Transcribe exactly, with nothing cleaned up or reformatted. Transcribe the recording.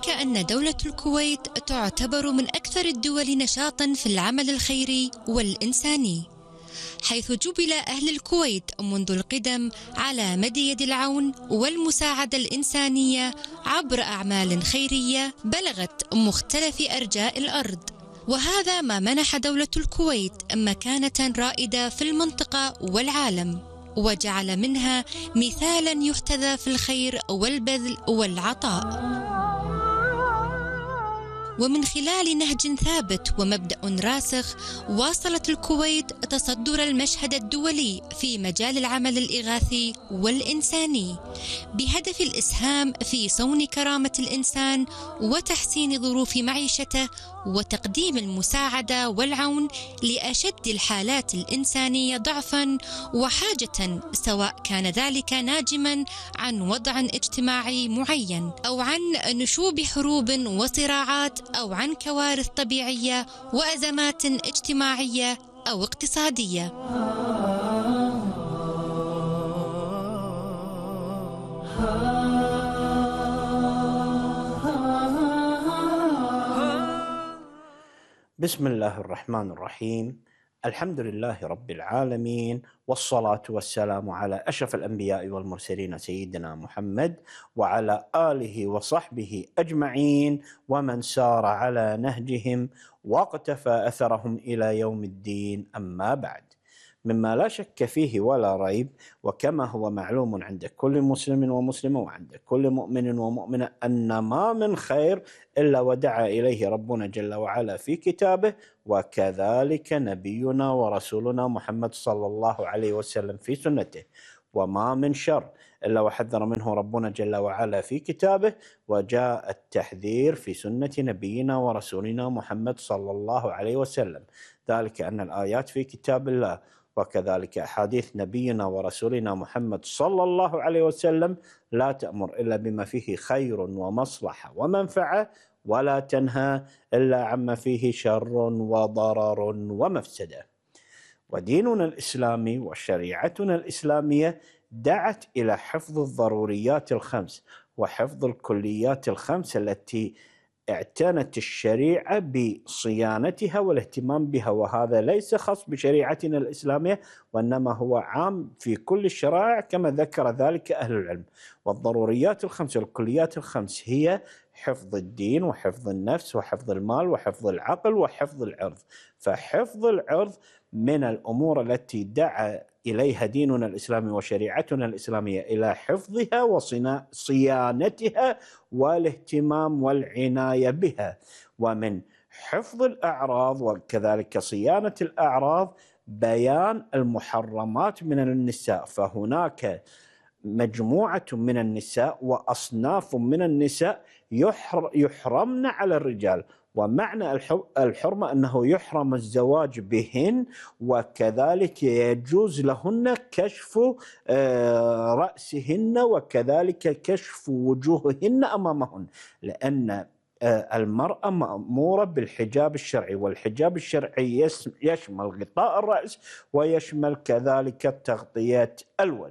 ذلك أن دولة الكويت تعتبر من أكثر الدول نشاطاً في العمل الخيري والإنساني، حيث جُبل أهل الكويت منذ القدم على مد يد العون والمساعدة الإنسانية عبر أعمال خيرية بلغت مختلف أرجاء الأرض، وهذا ما منح دولة الكويت مكانة رائدة في المنطقة والعالم، وجعل منها مثالا يحتذى في الخير والبذل والعطاء. ومن خلال نهج ثابت ومبدأ راسخ، واصلت الكويت تصدر المشهد الدولي في مجال العمل الإغاثي والإنساني، بهدف الإسهام في صون كرامة الإنسان وتحسين ظروف معيشته وتقديم المساعدة والعون لأشد الحالات الإنسانية ضعفا وحاجة، سواء كان ذلك ناجما عن وضع اجتماعي معين أو عن نشوب حروب وصراعات أو عن كوارث طبيعية وأزمات اجتماعية أو اقتصادية. بسم الله الرحمن الرحيم. الحمد لله رب العالمين، والصلاة والسلام على أشرف الأنبياء والمرسلين سيدنا محمد وعلى آله وصحبه أجمعين ومن سار على نهجهم واقتفى أثرهم إلى يوم الدين. أما بعد، مما لا شك فيه ولا ريب، وكما هو معلوم عند كل مسلم ومسلمة وعند كل مؤمن ومؤمنة، أن ما من خير إلا ودعا إليه ربنا جل وعلا في كتابه، وكذلك نبينا ورسولنا محمد صلى الله عليه وسلم في سنته، وما من شر إلا وحذر منه ربنا جل وعلا في كتابه، وجاء التحذير في سنة نبينا ورسولنا محمد صلى الله عليه وسلم. ذلك أن الآيات في كتاب الله وكذلك أحاديث نبينا ورسولنا محمد صلى الله عليه وسلم لا تأمر إلا بما فيه خير ومصلحة ومنفعة، ولا تنهى إلا عما فيه شر وضرر ومفسدة. وديننا الإسلامي وشريعتنا الإسلامية دعت إلى حفظ الضروريات الخمس وحفظ الكليات الخمس التي اعتنت الشريعة بصيانتها والاهتمام بها، وهذا ليس خاص بشريعتنا الإسلامية، وإنما هو عام في كل الشرائع كما ذكر ذلك أهل العلم. والضروريات الخمس والكليات الخمس هي حفظ الدين وحفظ النفس وحفظ المال وحفظ العقل وحفظ العرض. فحفظ العرض من الأمور التي دعا إليها ديننا الإسلامي وشريعتنا الإسلامية إلى حفظها وصيانتها والاهتمام والعناية بها. ومن حفظ الأعراض وكذلك صيانة الأعراض بيان المحرمات من النساء، فهناك مجموعة من النساء وأصناف من النساء يحرمن على الرجال، ومعنى الحرمة أنه يحرم الزواج بهن، وكذلك يجوز لهن كشف رأسهن وكذلك كشف وجوههن أمامهن، لأن المرأة مأمورة بالحجاب الشرعي، والحجاب الشرعي يشمل غطاء الرأس ويشمل كذلك تغطية الوجه.